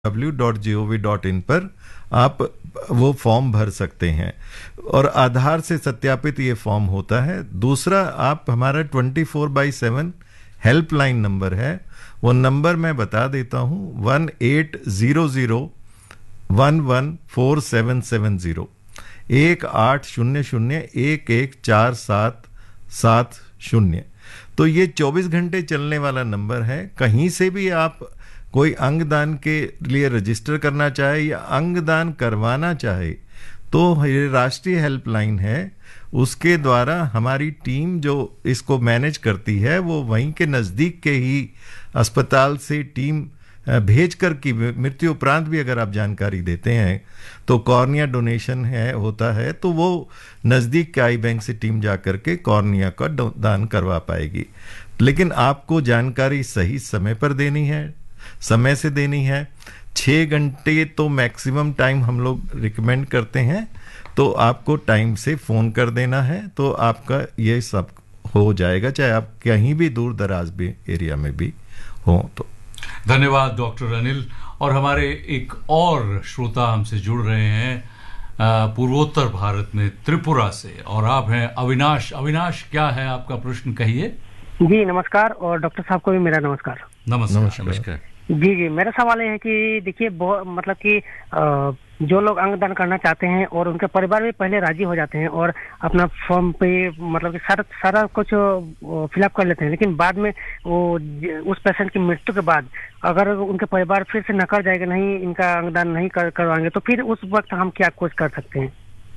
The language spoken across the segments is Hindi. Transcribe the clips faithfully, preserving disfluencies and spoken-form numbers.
W dot G O V dot in पर आप वो फॉर्म भर सकते हैं और आधार से सत्यापित ये फॉर्म होता है। दूसरा, आप हमारा twenty four by seven helpline number है, वो नंबर मैं बता देता हूँ, one eight zero zero one one four seven seven zero, एक आठ शून्य शून्य एक एक चार सात सात शून्य। तो ये चौबीस घंटे चलने वाला नंबर है। कहीं से भी आप कोई अंगदान के लिए रजिस्टर करना चाहे या अंगदान करवाना चाहे तो ये राष्ट्रीय हेल्पलाइन है, उसके द्वारा हमारी टीम जो इसको मैनेज करती है वो वहीं के नज़दीक के ही अस्पताल से टीम भेज कर की मृत्यु उपरांत भी अगर आप जानकारी देते हैं तो कॉर्निया डोनेशन है होता है तो वो नज़दीक के आई बैंक से टीम जा कर के कॉर्निया का दान करवा पाएगी। लेकिन आपको जानकारी सही समय पर देनी है, समय से देनी है। छः घंटे तो मैक्सिमम टाइम हम लोग रिकमेंड करते हैं, तो आपको टाइम से फ़ोन कर देना है तो आपका ये सब हो जाएगा, चाहे आप कहीं भी दूर दराज भी एरिया में भी हो। तो धन्यवाद डॉक्टर अनिल। और हमारे एक और श्रोता हमसे जुड़ रहे हैं पूर्वोत्तर भारत में त्रिपुरा से, और आप हैं अविनाश। अविनाश, क्या है आपका प्रश्न, कहिए। जी नमस्कार, और डॉक्टर साहब को भी मेरा नमस्कार। नमस्कार नमस्कार। जी जी, मेरा सवाल ये है कि देखिए, बहुत मतलब कि आ, जो लोग अंगदान करना चाहते हैं और उनके परिवार भी पहले राजी हो जाते हैं और अपना फॉर्म पे मतलब कि सारा सारा कुछ फिलअप कर लेते हैं, लेकिन बाद में वो उस पेशेंट की मृत्यु के बाद अगर उनके परिवार फिर से नकार जाएगा, नहीं इनका अंगदान नहीं कर करवाएंगे, तो फिर उस वक्त हम क्या कुछ कर सकते हैं?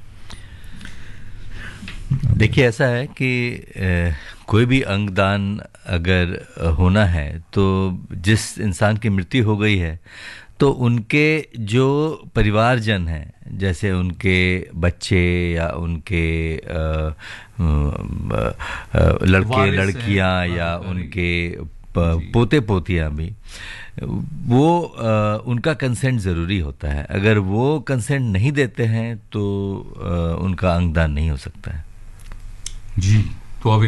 देखिए, ऐसा है कि ए, कोई भी अंगदान अगर होना है तो जिस इंसान की मृत्यु हो गई है तो उनके जो परिवारजन हैं, जैसे उनके बच्चे या उनके आ, आ, लड़के लड़कियां या उनके पोते पोतियां भी, वो आ, उनका कंसेंट ज़रूरी होता है। अगर वो कंसेंट नहीं देते हैं तो आ, उनका अंगदान नहीं हो सकता है। जी।